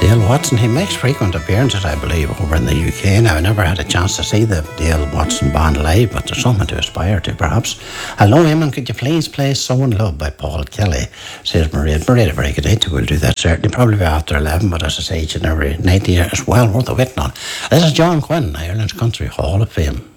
Dale Watson. He makes frequent appearances, I believe, over in the UK. Now, I never had a chance to see the Dale Watson band live, but there's something to aspire to, perhaps. Hello, Eamon, could you please play So in Love by Paul Kelly? Says Maria. Maria, very good night. We'll do that certainly, probably after 11, but as I say, each and every night here is well worth a waiting on. This is John Quinn, Ireland's Country Hall of Fame.